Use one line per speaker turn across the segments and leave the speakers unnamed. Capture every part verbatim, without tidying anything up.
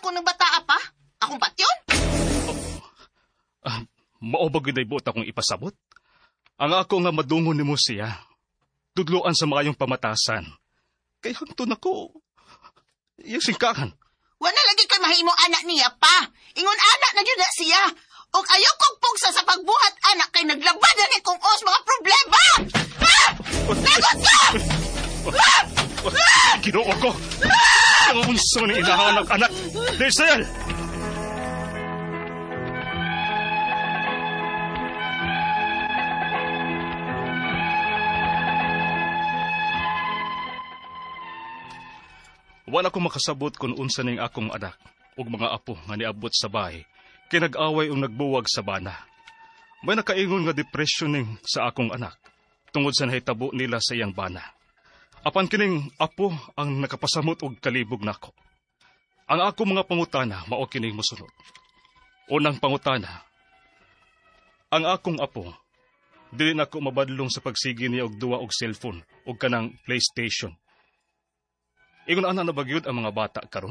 ako ng bataa pa? Akong patyon?
Ah, maobag yun ay buot akong ipasabot. Ang ako nga madungon ni mo siya, tudloan sa mayong pamatasan. Kaya hangtod ako, iyang singkahan.
Wala lagi kay mahimong anak niya pa. Ingon anak na yun na siya. O ayaw kong pugsa sa pagbuhat anak kay naglabad na ni kong os mga problema. Ha? Lagot ka!
Ginoo ko! Ang unsa ni inahanak anak! Diesel! Wala ko makasabot kung unsa ning akong anak ug mga apo nga niabot sa bahay kay nag-away ug nagbuwag sa bana. May nakaingon nga depression ning sa akong anak tungod sa nahitabo nila sa iyang bana. Apan kining apo ang nakapasamot og kalibog nako. Ang ako mga pangutana mao kining mosunod. Unang pangutana, ang akong apo dili nako mabadlong sa pagsigi niya og duwa og cellphone ug kanang PlayStation. Ingon ana na bagyod ang mga bata karon?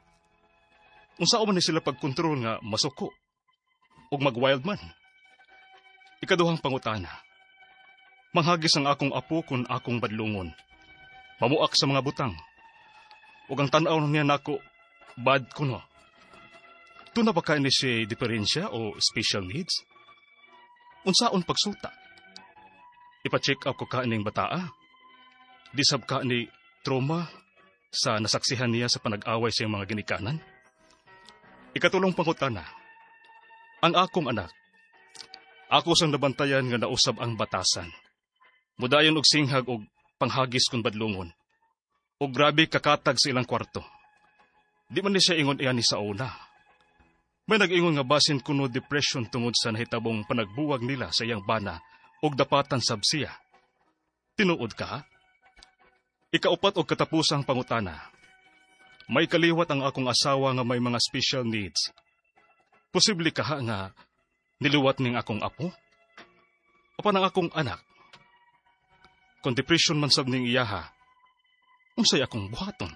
Unsa man ni sila pagkontrol nga masuko ug mag-wild man? Ikaduhang pangutana, manghagis ang akong apo kun akong badlungon. Mamuak sa mga butang. Ug ang tan-aw niya nako bad kuno. Tuna ba ka ni siya diferensya o special needs? Unsaon pagsuta? Ipa-check up ko ka ning bataa? Disab ka ni trauma sa nasaksihan niya sa panag-away sa mga ginikanan? Ikatulong pangutana, ang akong anak, ako sang nabantayan nga nausab ang batasan. Mudayon og singhag og panghagis kung badlungon. O grabe kakatag sa ilang kwarto. Di man ni siya ingon iyan ni sa una. May nag-ingon nga basin kuno depression tungod sa nahitabong panagbuwag nila sa iyang bana og dapatan sab siya. Tinuod ka? Ikaupat og katapusang pangutana. May kaliwat ang akong asawa nga may mga special needs. Posible ka ha nga niliwat ning akong apo? Apan ang akong anak? Kung depression man sab ning iyaha, unsay akong buhaton?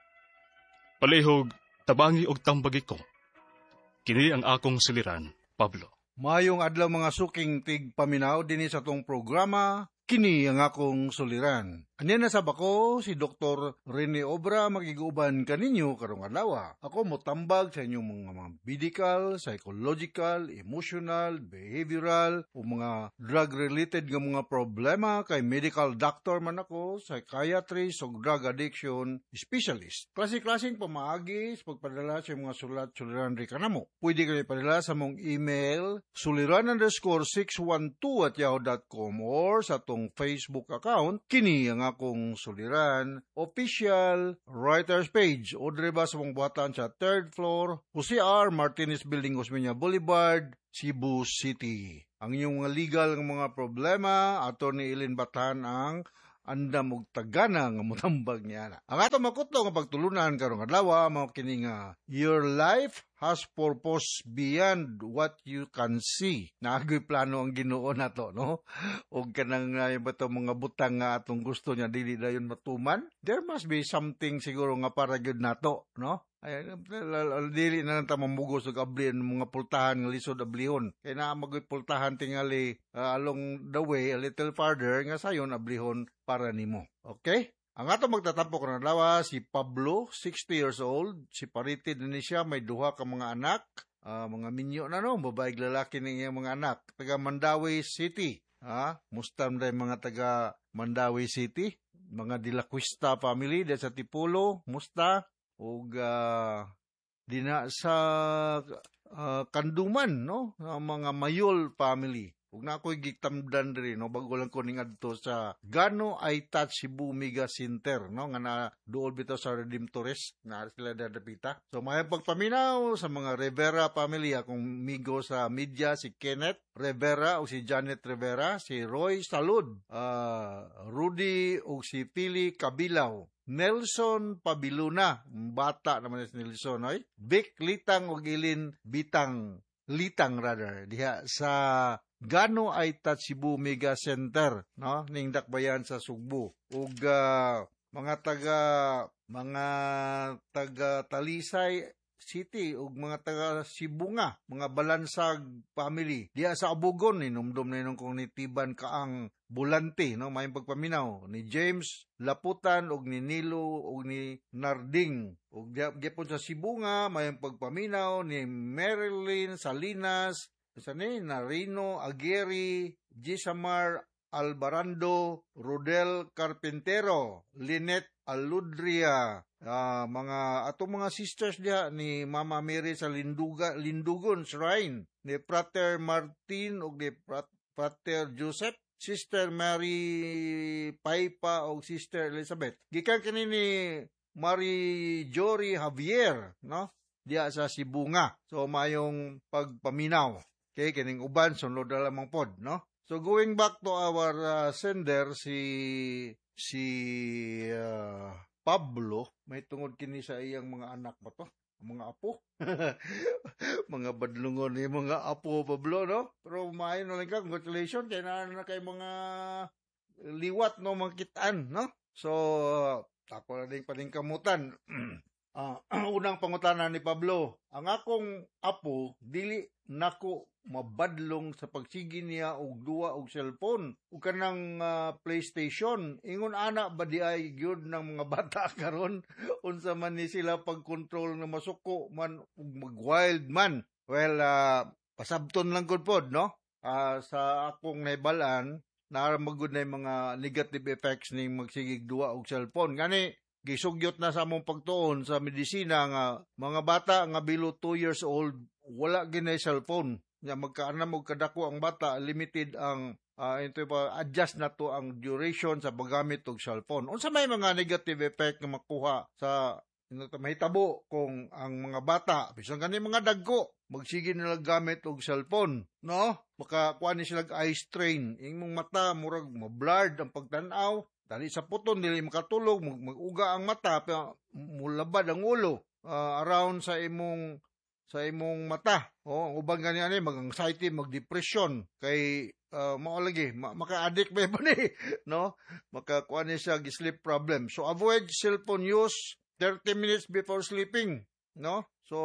Palihog, tabangi og tambagi ko. Kini ang akong siliran, Pablo.
Mayong adlaw mga suking tigpaminaw dinhi sa tong programa, kini ang akong suliran. Anya na sab ako si Doktor Rene Obra magiguban kaninyo karong adlaw. Ako motambag sa inyong mga, mga medical, psychological, emotional, behavioral o mga drug-related nga mga problema kay medical doctor man ako, psychiatrist o drug addiction specialist. Klase-klaseng pamaagi sa pagpadala sa mga sulat-suliran ri kanamo. Pwede kayo ipadala sa mong email suliran underscore six one two at yahoo dot com or sa tong Facebook account kini ang akong suliran official writers page o driba sa mong buhatan sa third floor Jose R. Martinez Building, Osmeña Boulevard, Cebu City. Ang inyong mga legal ng mga problema Attorney Eileen Batan ang andam og tagana nga motambag niya na. Ang ato makutlo nga pagtulunan karong adlaw mao kini nga your life has purpose beyond what you can see. Naagoy plano ang Ginoo nato, no? Og kanang uh, bato mga butang nga atong gusto niya dili dayon matuman. There must be something siguro nga para gyud nato, no? Ay, dili na nanta mamugos og ablihan mga pultahan nga lisod ablihon. Kay naa magoy pultahan tingali uh, along the way a little farther nga sayon ablihon para nimo. Okay? Ang ato magtatampo karong adlaw si Pablo, sixty years old, si paritid ni siya, may duha ka mga anak, uh, mga minyo na no, babae lalaki ng iyang mga anak, taga Mandawi City. Ha? Mustam day mga taga Mandawi City, mga Dilaquista family dahil sa Tipolo, musta ug uh, dina sa uh, Kanduman, no, mga Mayol family. Ug na ako'y gitamdan rin, no, bago lang ko ning adto sa Gano ay Touch Cebu Mega Center, no, nga na dool bitaw sa Redemptores, na sila dadapita. So, may pagpaminaw sa mga Rivera family, akong migo sa media, si Kenneth Rivera o si Janet Rivera, si Roy Salud, uh, Rudy o si Pili Kabilaw, Nelson Pabiluna, bata naman si Nelson, ay? Vic Litang o Gilin Bitang, Litang rather, diha sa Gano ay Touch Cebu Mega Center, no? Ning dakbayan sa Sugbo. Ug uh, mga taga mga taga Talisay City ug mga taga Cebu nga, mga balansag family. Diya sa Abugon inumdum na nung kung nitiban kaang Bulante, no, may pagpaminaw ni James Laputan ug ni Nilo ug ni Narding. Ug gyapon sa Cebu nga may pagpaminaw ni Marilyn Salinas, sa ni Narino Aguirre, Gisamar Albarando, Rodel Carpintero, Lynette Aludria, uh, mga atong mga sisters diha ni Mama Mary sa Linduga, Lindugon Shrine, ni Frater Martin ug ni Frater Joseph, Sister Mary Paipa o Sister Elizabeth. Gikan kini ni Mary Jory Javier, no? Diya sa Cebu nga. So mayong pagpaminaw. Okay, kining uban sunod na lamang pod, no? So going back to our uh, sender si si uh, Pablo, may tungod kini sa iyang mga anak ba to? Mga apo. Mga badlungon ni mga apo, Pablo, no? Pero maayo na lang ka, congratulations, kaya na na kay mga liwat, no, mga kitaan, no? So, ako na din paningkamutan. uh, unang pangutana ni Pablo, ang akong apo, dili nako mabadlong sa pagsigi niya og duwa og cellphone ug kanang uh, PlayStation. Ingon ana ba di ay gyud ng mga bata karon unsa man ni sila pag-control na masuko man ug mag-wild man. Well, uh, pasabton lang gud pod, no? Uh, sa akong nahibalan, naramagod na yung mga negative effects ning magsigig duwa og cellphone. Gani gisugyot na sa among pagtuon sa medisina nga mga bata nga below two years old wala ginay cellphone. Nga magkaanam og kadako ang bata, limited ang uh, ito pa adjust na to ang duration sa paggamit og cellphone. Unsa may mga negative effect nga makuha sa mahitabo kung ang mga bata bisan kani mga dagko magsige nila gamit og cellphone, no? Makakuha ni sila eye strain, imong mata murag ma-blurred ang pagtan-aw, dali sa puton dili makatulog, mag-uga ang mata, mulabad ang ulo uh, around sa imong sa imong mata. O, ang ubang ganyan ni mag-anxiety, mag-depression kay uh, mao lagi ma- maka-addict ba ba ni, no? Makakuha ni siya sleep problem. So avoid cellphone use thirty minutes before sleeping, no?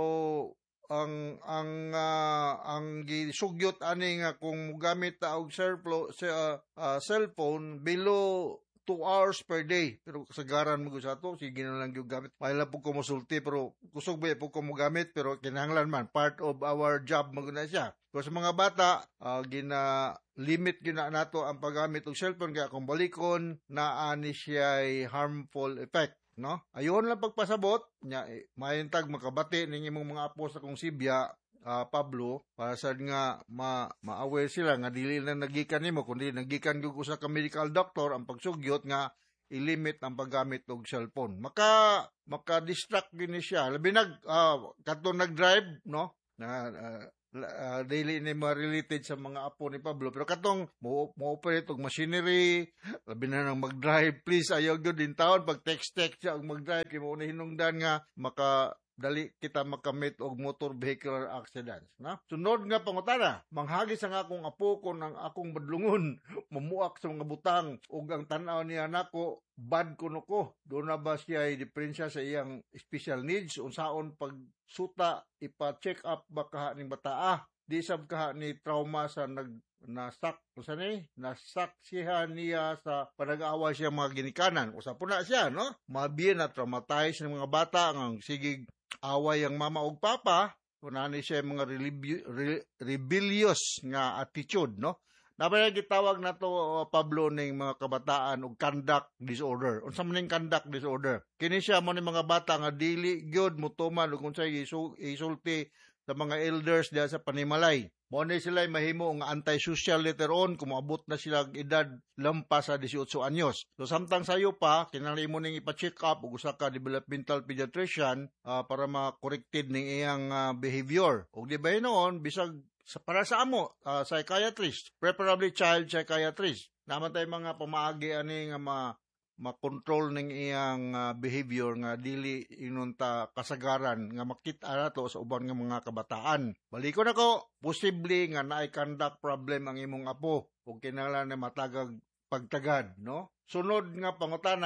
So ang ang uh, ang gisugyot ani nga kung mogamit ta og cellphone uh, uh, cellphone below two hours per day. Pero kasagaran mo sa to, sige na lang yung gamit. Mahila po ko musulti, pero kusog ba po ko mo gamit, pero kinahanglan man. Part of our job mo na siya. Pero sa mga bata, uh, gina limit gina nato ang paggamit ng cellphone, kaya kung balikon, naani siya ay harmful effect. No? Ayon lang pagpasabot, nya, eh, mayintag makabati ng imong mga apo sa kong Sibya, Uh, Pablo, para sad nga ma ma-aware sila nga dili na nagikan nimo kundi nagikan gyud usa ka medical doctor ang pagsugyot nga i-limit ang paggamit og cellphone. Maka maka-distract gini siya. Labi nag uh, kadto nag-drive, no? Na uh, uh, daily ni ma-related sa mga apo ni Pablo, pero katong mo operate og machinery, labi na nang mag-drive, please ayaw gyud din taon pag text-text siya og mag-drive kay mo na hinungdan nga maka dali kita makamit og motor vehicular accidents, na? Sunod nga pangutana, manghagis ang akong apo ko ng akong badlungon, mamuak sa mga butang ug ang tan-aw niya nako bad kuno ko. Do na ba siya ay diferensya sa iyang special needs unsaon pagsuta ipa-check up ba kaha ning bataa? Di sab kaha ni trauma sa nag nasak usa ni nasaksihan niya sa panag-aaway siya mga ginikanan. Usa po na siya, no? Mabiyen na traumatized ng mga bata ang sigig away ang mama ug papa, kunani siya mga relibi- re- rebellious nga attitude, no? Nabaya gitawag nato uh, Pablo ning mga kabataan og conduct disorder. Unsa man ning conduct disorder? Kini siya mo ning mga bata nga dili gyud motuman ug unsay isulti sa mga elders diha sa panimalay. Mo ni sila mahimo nga anti-social later on kung moabot na sila edad lampas sa eighteen anyos. So samtang sayo pa kinahanglan mo ning ipa-check up ug usa ka developmental pediatrician uh, para ma-corrected ning iyang uh, behavior. Ug di ba noon bisag sa para sa amo uh, psychiatrist, preferably child psychiatrist. Naman tay mga pamaagi ani nga ma makontrol ning iyang uh, behavior nga dili inunta kasagaran nga makita nato sa uban nga mga kabataan. Balikon ako, posible nga naay conduct problem ang imong apo ug kinahanglan na matagag pagtagad, no? Sunod nga pangutana,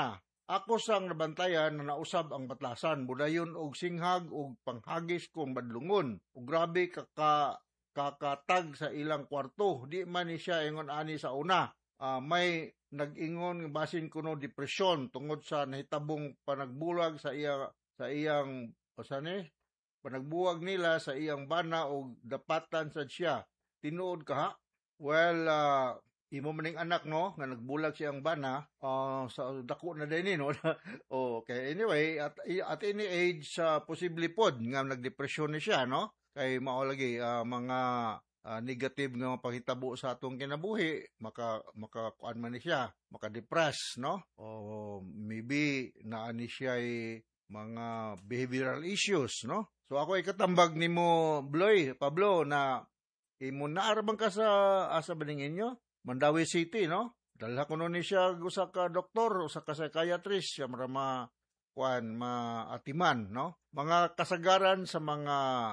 ako sang nabantayan na nausab ang batlasan, budayon og singhag og panghagis kong badlungon. Ug grabe kaka kakatag sa ilang kwarto. Di man ni siya ingon ani sa una. Uh, may nag-ingon basin kuno depresyon tungod sa nahitabong panagbulag sa iya sa iyang pasani panagbuwag nila sa iyang bana o dapatan sad siya. Tinuod ka ha? Well, uh, imo maning anak no nga nagbulag siyang bana uh, sa dako na din no. Okay, anyway, at at any age uh, posible pod nga nagdepresyon ni siya no. Kay mao lagi uh, mga uh, negative nga panghitabo sa atong kinabuhi, maka makakuan man ni siya, maka-depress no. O maybe naa ni siya ay mga behavioral issues no. So ako ay katambag nimo Bloy, Pablo, na imo naarabang ka sa asa baning inyo Mandawi City, no? Dalha ko nun ni siya usa ka doktor, usa ka psychiatrist, siya marama kuan maatiman, no? Mga kasagaran sa mga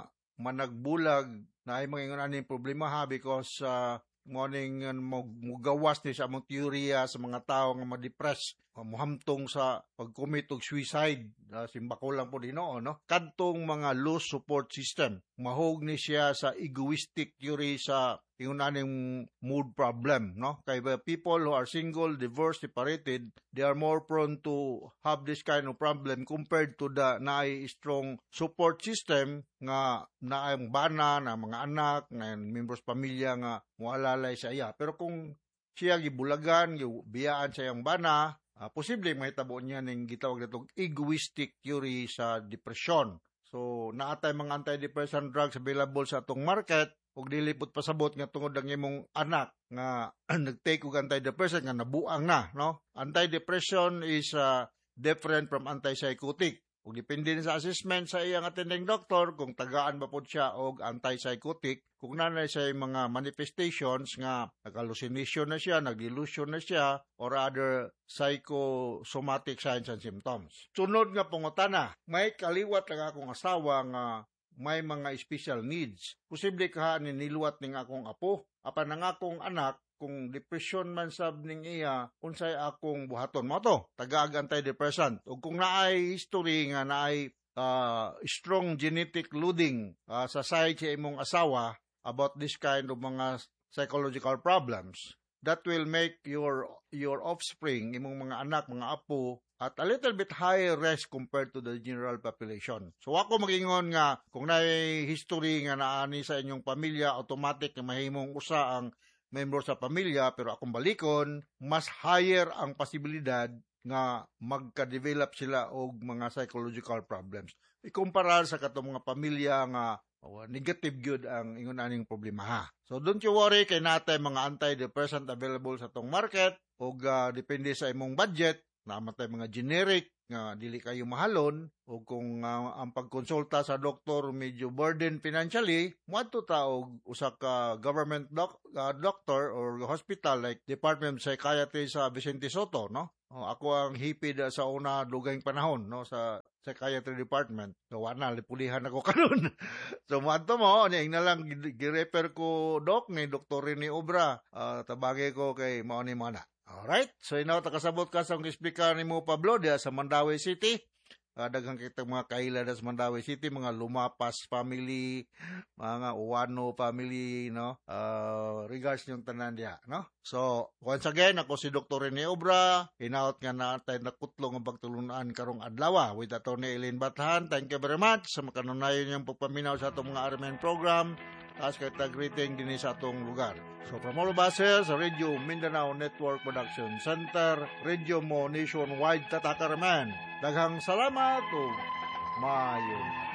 managbulag na ay mga ingon aning problema ha because uh, morning uh, mugawas ni sa among teorya sa mga tao nga ma-depress, muhamtong sa pag-commit og suicide, uh, simbako lang po dino, no? Kadtong mga low support system, mahog ni siya sa egoistic theory sa ingon aning mood problem, no? Kay people who are single, divorced, separated, they are more prone to have this kind of problem compared to the naay strong support system nga naay bana na mga anak, nga members pamilya nga moalalay sa iya. Pero kung siya gibulagan, gibiyaan sa iyang bana, uh, posible mahitabo niya ning gitawag natong egoistic theory sa depression. So naatay mga antidepressant drugs available sa atong market, ug dilipot pasabot nga tungod ang imong anak nga nagtake og antidepressant nga nabuang na, no? Antidepressant is uh, different from antipsychotic. Ug depende sa assessment sa iyang attending doctor kung tagaan ba pod siya og antipsychotic, kung nanay sa mga manifestations nga nag-hallucination na siya, nag-delusion na siya, or other psychosomatic signs and symptoms. Sunod nga pangutana, may kaliwat lang akong asawa nga may mga special needs. Posible ka ni niluwat ning akong apo, apan ang akong anak, kung depression man sab ning iya, unsay akong buhaton mo to, tagaag antidepressant. Ug kung naay history nga naay uh, strong genetic loading uh, sa side sa imong asawa about this kind of mga psychological problems, that will make your your offspring, imong mga anak, mga apo, at a little bit higher risk compared to the general population. So ako magingon nga, kung naay history nga naani sa inyong pamilya, automatic na mahimong usa ang member sa pamilya, pero akong balikon, mas higher ang posibilidad nga magka-develop sila og mga psychological problems. Ikumpara sa katong mga pamilya nga oh, negative good ang ingon aning problema ha. So don't you worry, kay natay mga antidepressant available sa tong market, og uh, depende sa imong budget, namatay mga generic nga dili kayo mahalon, o kung uh, ang pagkonsulta sa doktor medyo burden financially, moadto ta og usa ka government doc, uh, doctor or hospital like Department of Psychiatry sa Vicente Soto, no? O, ako ang hipid uh, sa una dugayng panahon, no, sa Psychiatry Department. So wala lipulihan ako karon. So moadto mo ning na lang gi-refer ko doc ni Doktor Rene Obra, uh, tabagay ko kay mao ni mana. Alright, so inaw takasabot ka sa explicar ni mo Pablo dia sa Mandawi City. Uh, daghang kita mga kaila sa Mandawi City, mga Lumapas family, mga Uwano family, no? Uh, regards yung tanan dia, no? So, once again, ako si Doktor Rene Obra, hinaot nga naatay na kutlong ang pagtulunan karong adlaw with Attorney Eileen Bathan. Thank you very much sa makanunayon niyang pagpaminaw sa atong mga Armen program. As kay tag-greeting din sa atong lugar. So from all of us here sa Radio Mindanao Network Production Center, Radio Mo Nationwide Tatakaraman. Daghang salamat o maayo.